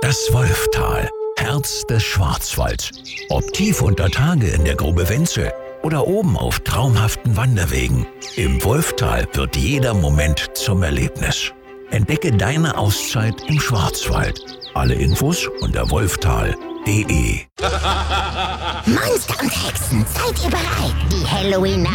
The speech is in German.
Das Wolftal, Herz des Schwarzwalds. Ob tief unter Tage in der Grube Wenzel oder oben auf traumhaften Wanderwegen. Im Wolftal wird jeder Moment zum Erlebnis. Entdecke deine Auszeit im Schwarzwald. Alle Infos unter wolftal.de. Monster und Hexen, seid ihr bereit? Die Halloween